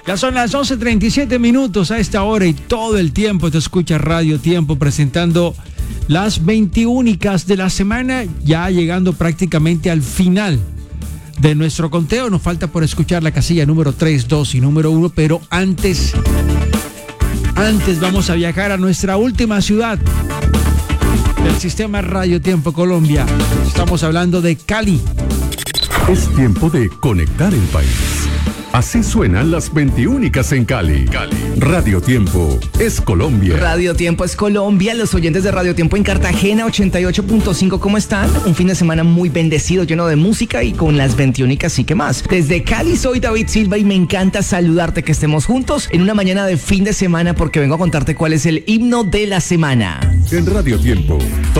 Ya son las 11:37 minutos a esta hora y todo el tiempo te escucha Radio Tiempo presentando las 21 de la semana, ya llegando prácticamente al final de nuestro conteo. Nos falta por escuchar la casilla número 3, 2 y número 1, pero antes vamos a viajar a nuestra última ciudad del sistema Radio Tiempo Colombia. Estamos hablando de Cali. Es tiempo de conectar el país. Así suenan las 21 en Cali. Radio Tiempo es Colombia. Radio Tiempo es Colombia. Los oyentes de Radio Tiempo en Cartagena 88.5, ¿cómo están? Un fin de semana muy bendecido, lleno de música y con las 21 y qué más. Desde Cali soy David Silva y me encanta saludarte, que estemos juntos en una mañana de fin de semana porque vengo a contarte cuál es el himno de la semana. En Radio Tiempo